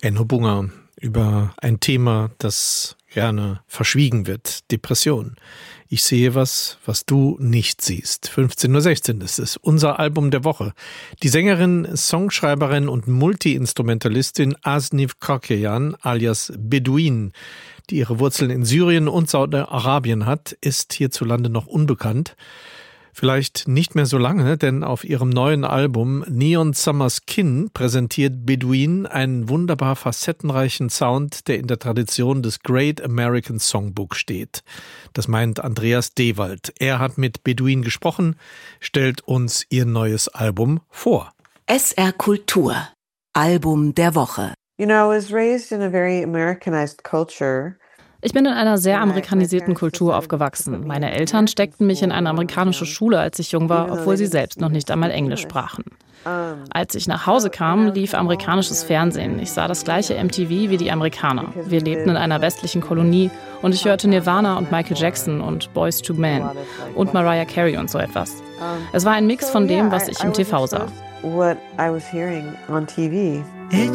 Enno Bunger über ein Thema, das gerne verschwiegen wird, Depression. Ich sehe was du nicht siehst. 15:16 Uhr ist es, unser Album der Woche. Die Sängerin, Songschreiberin und Multi-Instrumentalistin Asnif Kokeyan alias Beduin, die ihre Wurzeln in Syrien und Saudi-Arabien hat, ist hierzulande noch unbekannt. Vielleicht nicht mehr so lange, denn auf ihrem neuen Album Neon Summer Skin präsentiert Beduin einen wunderbar facettenreichen Sound, der in der Tradition des Great American Songbook steht. Das meint Andreas Dewald. Er hat mit Beduin gesprochen, stellt uns ihr neues Album vor. SR Kultur, Album der Woche. You know, I was raised in a very Americanized culture. Ich bin in einer sehr amerikanisierten Kultur aufgewachsen. Meine Eltern steckten mich in eine amerikanische Schule, als ich jung war, obwohl sie selbst noch nicht einmal Englisch sprachen. Als ich nach Hause kam, lief amerikanisches Fernsehen. Ich sah das gleiche MTV wie die Amerikaner. Wir lebten in einer westlichen Kolonie und ich hörte Nirvana und Michael Jackson und Boyz II Men und Mariah Carey und so etwas. Es war ein Mix von dem, was ich im TV sah. What I was hearing on TV.